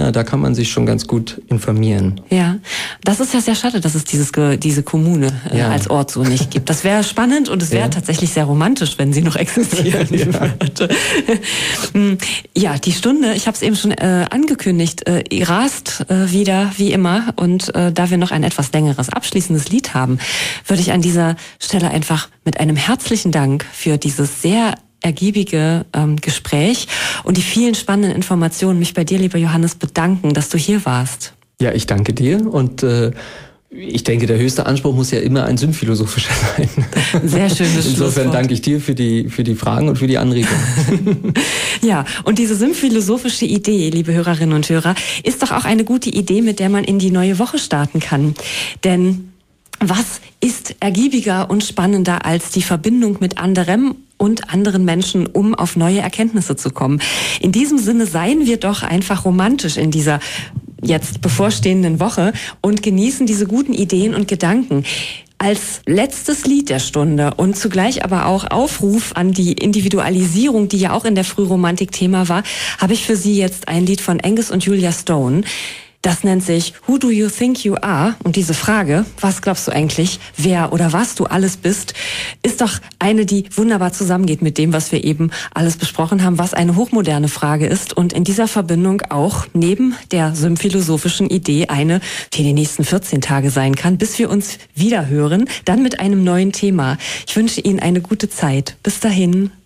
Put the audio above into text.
China, da kann man sich schon ganz gut informieren. Ja, das ist ja sehr schade, dass es diese Kommune als Ort so nicht gibt. Das wäre spannend und es wäre tatsächlich sehr romantisch, wenn sie noch existieren würde. Ja, die Stunde, ich habe es eben schon angekündigt, rast wieder wie immer. Und da wir noch ein etwas längeres abschließendes Lied haben, würde ich an dieser Stelle einfach mit einem herzlichen Dank für dieses sehr ergiebige Gespräch und die vielen spannenden Informationen mich bei dir, lieber Johannes, bedanken, dass du hier warst. Ja, ich danke dir und ich denke, der höchste Anspruch muss ja immer ein sinnphilosophischer sein. Sehr schönes Insofern danke ich dir für die Fragen und für die Anregungen. Ja, und diese symphilosopische Idee, liebe Hörerinnen und Hörer, ist doch auch eine gute Idee, mit der man in die neue Woche starten kann. Denn was ist ergiebiger und spannender als die Verbindung mit anderem und anderen Menschen, um auf neue Erkenntnisse zu kommen? In diesem Sinne seien wir doch einfach romantisch in dieser jetzt bevorstehenden Woche und genießen diese guten Ideen und Gedanken. Als letztes Lied der Stunde und zugleich aber auch Aufruf an die Individualisierung, die ja auch in der Frühromantik Thema war, habe ich für Sie jetzt ein Lied von Angus und Julia Stone. Das nennt sich Who Do You Think You Are? Und diese Frage, was glaubst du eigentlich, wer oder was du alles bist, ist doch eine, die wunderbar zusammengeht mit dem, was wir eben alles besprochen haben, was eine hochmoderne Frage ist und in dieser Verbindung auch neben der symphilosophischen Idee eine für die nächsten 14 Tage sein kann, bis wir uns wieder hören, dann mit einem neuen Thema. Ich wünsche Ihnen eine gute Zeit. Bis dahin.